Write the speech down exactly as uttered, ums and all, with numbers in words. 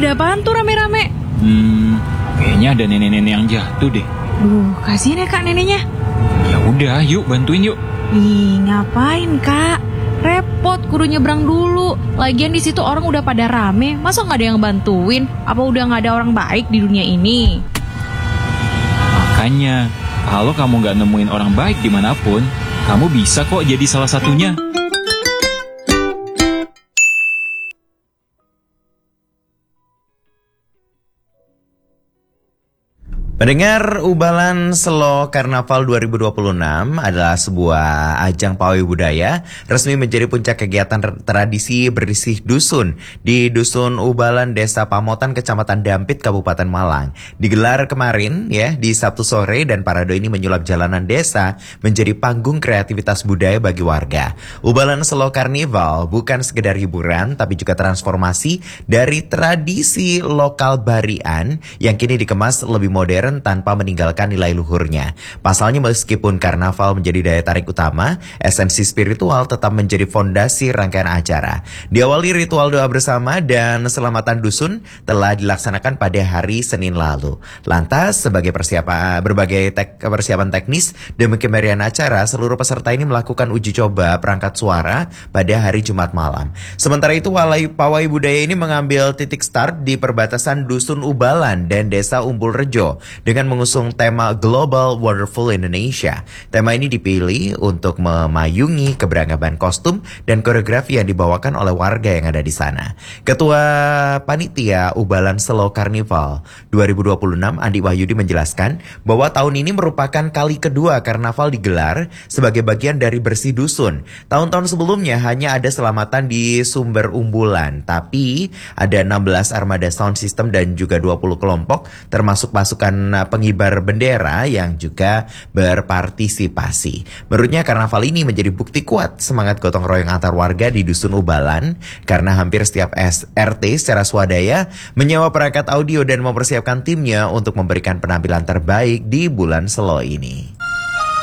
Ada apaan tuh rame-rame? Hmm, kayaknya ada nenek-nenek yang jatuh deh. Duh, kasihan ya kak neneknya. Ya udah, yuk bantuin yuk. Ih, ngapain kak? Repot, kudu nyebrang dulu. Lagian di situ orang udah pada rame, masa nggak ada yang bantuin? Apa udah nggak ada orang baik di dunia ini? Makanya, kalau kamu nggak nemuin orang baik dimanapun, kamu bisa kok jadi salah satunya. Pendengar, Ubalan Selo Karnaval dua ribu dua puluh enam adalah sebuah ajang pawai budaya resmi menjadi puncak kegiatan tradisi bersih dusun di Dusun Ubalan, Desa Pamotan, Kecamatan Dampit, Kabupaten Malang. Digelar kemarin ya di Sabtu sore, dan parade ini menyulap jalanan desa menjadi panggung kreativitas budaya bagi warga. Ubalan Selo Karnival bukan sekedar hiburan, tapi juga transformasi dari tradisi lokal Barian yang kini dikemas lebih modern tanpa meninggalkan nilai luhurnya. Pasalnya, meskipun karnaval menjadi daya tarik utama, esensi spiritual tetap menjadi fondasi rangkaian acara. Diawali ritual doa bersama dan selamatan dusun telah dilaksanakan pada hari Senin lalu. Lantas, sebagai persiapan berbagai tek, persiapan teknis demi kemeriahan acara, seluruh peserta ini melakukan uji coba perangkat suara pada hari Jumat malam. Sementara itu, walai pawai budaya ini mengambil titik start di perbatasan Dusun Ubalan dan Desa Umbul Rejo dengan mengusung tema Global Wonderful Indonesia. Tema ini dipilih untuk memayungi keberagaman kostum dan koreografi yang dibawakan oleh warga yang ada di sana. Ketua Panitia Ubalan Selo Karnival dua ribu dua puluh enam, Andi Wahyudi, menjelaskan bahwa tahun ini merupakan kali kedua karnaval digelar sebagai bagian dari bersih dusun. Tahun-tahun sebelumnya hanya ada selamatan di Sumber Umbulan, tapi ada enam belas armada sound system dan juga dua puluh kelompok termasuk pasukan pengibar bendera yang juga berpartisipasi. Menurutnya, karnaval ini menjadi bukti kuat semangat gotong royong antar warga di Dusun Ubalan, karena hampir setiap R T secara swadaya menyewa perangkat audio dan mempersiapkan timnya untuk memberikan penampilan terbaik di bulan Selo ini.